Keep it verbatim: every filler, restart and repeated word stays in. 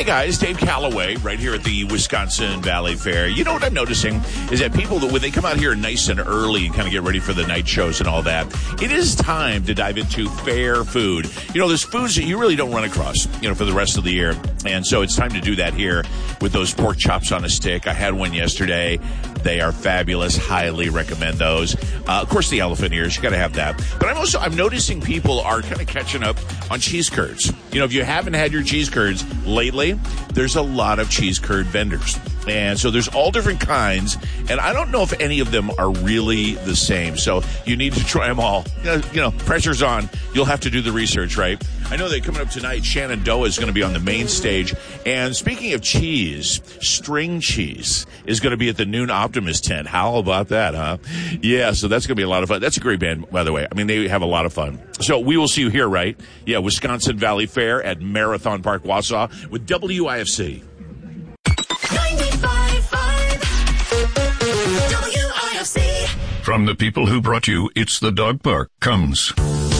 guys, Dave Calloway, right here at the Wisconsin Valley Fair. You know what I'm noticing is that people, when they come out here nice and early and kind of get ready for the night shows and all that, it is time to dive into fair food. You know, there's foods that you really don't run across, you know, for the rest of the year. And so it's time to do that here with those pork chops on a stick. I had one yesterday. They are fabulous. Highly recommend those. Uh, of course, the elephant ears. You got to have that. But I'm also, I'm noticing people are kind of catching up on cheese curds. You know, if you haven't had your cheese curds lately, there's a lot of cheese curd vendors. And so there's all different kinds, and I don't know if any of them are really the same. So you need to try them all. You know, you know, pressure's on. You'll have to do the research, right? I know that coming up tonight, Shenandoah is going to be on the main stage. And speaking of cheese, string cheese is going to be at the Noon Optimist tent. How about that, huh? Yeah, so that's going to be a lot of fun. That's a great band, by the way. I mean, they have a lot of fun. So we will see you here, right? Yeah, Wisconsin Valley Fair at Marathon Park, Wausau with W I F C. From the people who brought you It's the Dog Park comes